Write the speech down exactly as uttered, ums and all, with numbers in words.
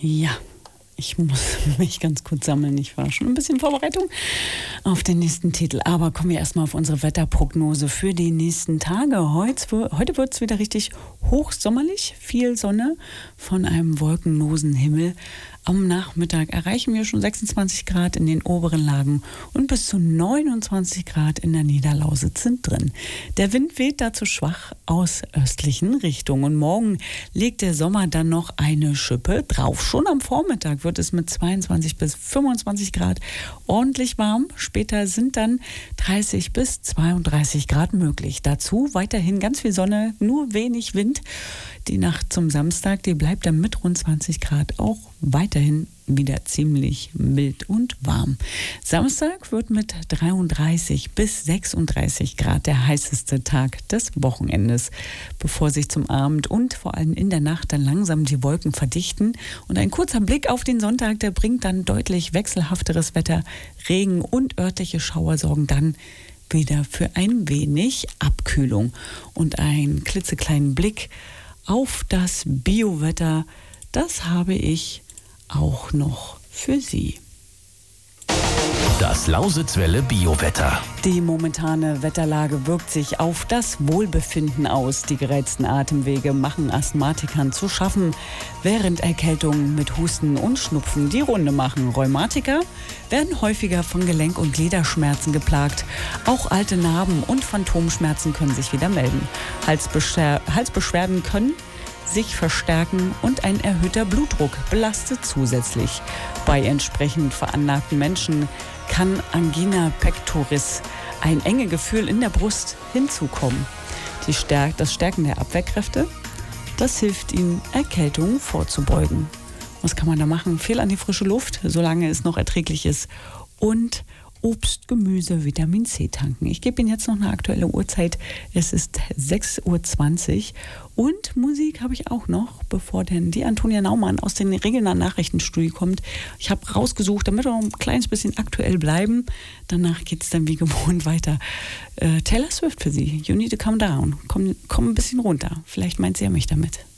Ja, ich muss mich ganz kurz sammeln. Ich war schon ein bisschen in Vorbereitung auf den nächsten Titel. Aber kommen wir erstmal auf unsere Wetterprognose für die nächsten Tage. Heute, heute wird es wieder richtig hochsommerlich, viel Sonne von einem wolkenlosen Himmel. Am Nachmittag erreichen wir schon sechsundzwanzig Grad in den oberen Lagen und bis zu neunundzwanzig Grad in der Niederlausitz sind drin. Der Wind weht dazu schwach aus östlichen Richtungen. Und morgen legt der Sommer dann noch eine Schippe drauf. Schon am Vormittag wird es mit zweiundzwanzig bis fünfundzwanzig Grad ordentlich warm. Später sind dann dreißig bis zweiunddreißig Grad möglich. Dazu weiterhin ganz viel Sonne, nur wenig Wind. Die Nacht zum Samstag, die bleibt dann mit rund zwanzig Grad auch weiterhin wieder ziemlich mild und warm. Samstag wird mit dreiunddreißig bis sechsunddreißig Grad der heißeste Tag des Wochenendes, bevor sich zum Abend und vor allem in der Nacht dann langsam die Wolken verdichten. Und ein kurzer Blick auf den Sonntag, der bringt dann deutlich wechselhafteres Wetter. Regen und örtliche Schauer sorgen dann wieder für ein wenig Abkühlung. Und einen klitzekleinen Blick auf das Biowetter, das habe ich auch noch für Sie. Das Lausitzwelle Biowetter. Die momentane Wetterlage wirkt sich auf das Wohlbefinden aus. Die gereizten Atemwege machen Asthmatikern zu schaffen, während Erkältungen mit Husten und Schnupfen die Runde machen. Rheumatiker werden häufiger von Gelenk- und Gliederschmerzen geplagt. Auch alte Narben und Phantomschmerzen können sich wieder melden. Halsbeschwer- Halsbeschwerden können sich verstärken und ein erhöhter Blutdruck belastet zusätzlich. Bei entsprechend veranlagten Menschen kann Angina pectoris, ein enge Gefühl in der Brust, hinzukommen. Die Stärk- das Stärken der Abwehrkräfte, das hilft ihnen, Erkältungen vorzubeugen. Was kann man da machen? Viel an die frische Luft, solange es noch erträglich ist, und Obst, Gemüse, Vitamin C tanken. Ich gebe Ihnen jetzt noch eine aktuelle Uhrzeit. Es ist sechs Uhr zwanzig und Musik habe ich auch noch, bevor denn die Antonia Naumann aus den regionalen Nachrichtenstudio kommt. Ich habe rausgesucht, damit wir noch ein kleines bisschen aktuell bleiben. Danach geht es dann wie gewohnt weiter. Äh, Taylor Swift für Sie. You need to calm down. Komm, komm ein bisschen runter. Vielleicht meint sie ja mich damit.